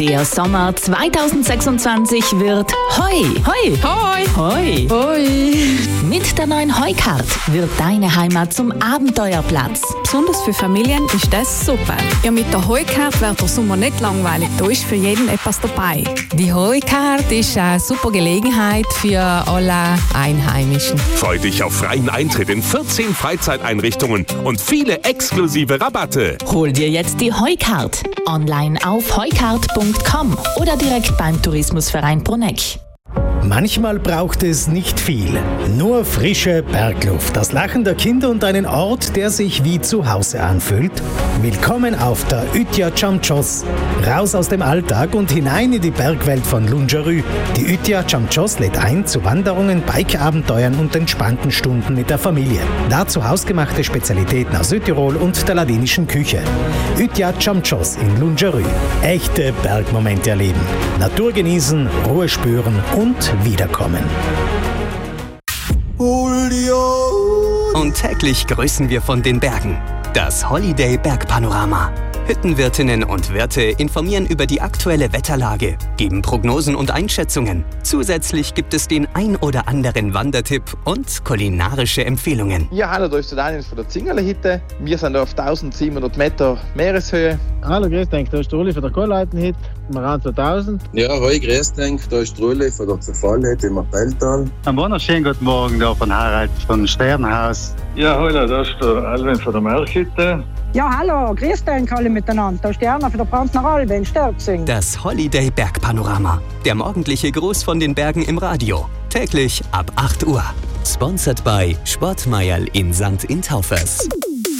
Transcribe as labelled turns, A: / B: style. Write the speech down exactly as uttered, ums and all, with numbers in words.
A: Der Sommer zweitausendsechsundzwanzig wird Heu. Heu.
B: Hoi!
A: Heu.
B: Hoi!
A: Mit der neuen Heu-Card wird deine Heimat zum Abenteuerplatz.
B: Besonders für Familien ist das super. Ja, mit der Heu-Card wird der Sommer nicht langweilig. Da ist für jeden etwas dabei.
C: Die Heu-Card ist eine super Gelegenheit für alle Einheimischen.
D: Freu dich auf freien Eintritt in vierzehn Freizeiteinrichtungen und viele exklusive Rabatte.
A: Hol dir jetzt die Heu-Card. Online auf heukart punkt com oder direkt beim Tourismusverein Bruneck.
E: Manchmal braucht es nicht viel, nur frische Bergluft, das Lachen der Kinder und einen Ort, der sich wie zu Hause anfühlt. Willkommen auf der Üttja Chamchos. Raus aus dem Alltag und hinein in die Bergwelt von Lungerü. Die Üttja Chamchos lädt ein zu Wanderungen, Bikeabenteuern und entspannten Stunden mit der Familie. Dazu hausgemachte Spezialitäten aus Südtirol und der ladinischen Küche. Üttja Chamchos in Lungerü. Echte Bergmomente erleben, Natur genießen, Ruhe spüren und wiederkommen.
F: Und täglich grüßen wir von den Bergen. Das Holiday Bergpanorama. Hüttenwirtinnen und Wirte informieren über die aktuelle Wetterlage, geben Prognosen und Einschätzungen. Zusätzlich gibt es den ein oder anderen Wandertipp und kulinarische Empfehlungen.
G: Ja, hallo, da ist der Daniel von der Zingerle-Hütte. Wir sind auf eintausendsiebenhundert Meter Meereshöhe.
H: Hallo, grüß dich, da ist der Uli von der Kohlleitenhütte, im Rand zweitausend.
I: Ja, hoi, grüß dich, da ist der Uli von der Zerfallhütte im Appelltal.
J: Einen wunderschönen guten Morgen da von Harald von Sternhaus.
K: Ja, hallo, da ist der Alvin von der Melchhütte.
L: Ja, hallo, grüß dich alle miteinander. Da ist die Anna von der Brandner Albe in Stürzing.
F: Das Holiday Bergpanorama. Der morgendliche Gruß von den Bergen im Radio. Täglich ab acht Uhr. Sponsored by Sportmeierl in Sankt Intaufers.